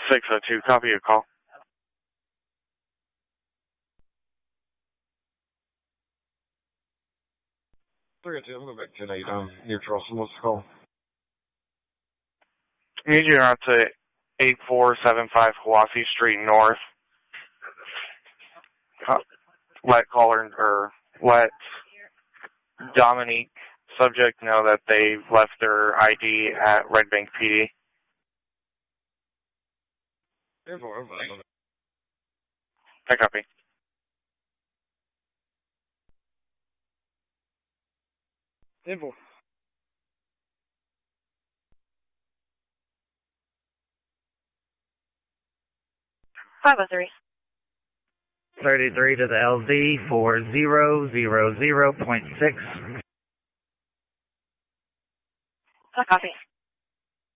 602, copy your call. 302, I'm going back to 10-8, near Charleston. What's the call? I need you to out to 8475 Hiwassee Street North. Let Dominique, subject, know that they've left their ID at Red Bank PD. I copy. Simple. 503. 33 to the LZ 4000.6. Copy.